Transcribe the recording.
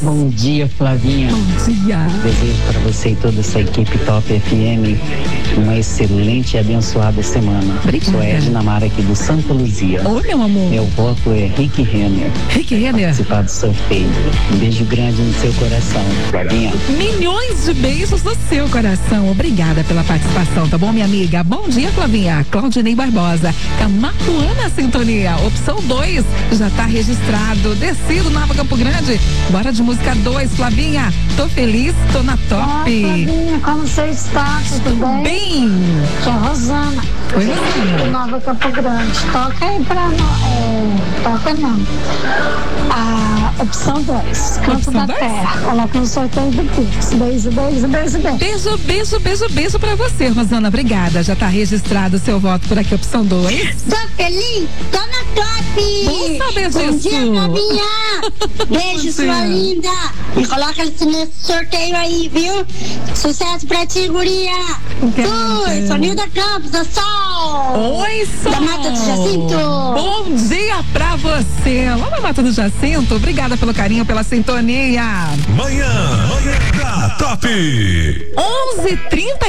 Bom dia, Flavinha. Bom dia. Desejo para você e toda essa equipe Top FM uma excelente e abençoada semana. Obrigada. Sou Edna Mara aqui do Santa Luzia. Oi, meu amor. Meu voto é Rick Renner. Rick Renner. Participar do sorteio. Um beijo grande no seu coração, Flavinha. Milhões de beijos no seu coração. Obrigada pela participação, tá bom, minha amiga? Bom dia, Flavinha. Claudinei Barbosa. Camacuana Sintonia. Opção 2. Já tá registrado. Descido, Nova Campo Grande. Bora de música 2, Flavinha. Tô feliz, tô na top. Flavinha, como você está? Tudo bem? Que é a Rosana. Oi, Rosana. Nova Campo Grande. Toca aí pra nós. Toca não. A opção 2. Canto Opção da 2? Terra. Coloca no sorteio do Pix. Beijo, beijo, beijo, beijo. Beijo, beijo, beijo, beijo pra você, Rosana. Obrigada. Já tá registrado o seu voto por aqui, opção 2. Tô feliz, tô na top! Bom saber Bom disso. dia, Flavinha! Beijo, Bom sua dia. linda! Me coloca nesse sorteio aí, viu? Sucesso pra ti, guria! Fui, Sonilda Campos, da Sol! Oi, Sol. Da Mata do Jacinto. Bom dia pra você. Lá na Mata do Jacinto. Obrigada pelo carinho, pela sintonia. Manhã da Top. 11h30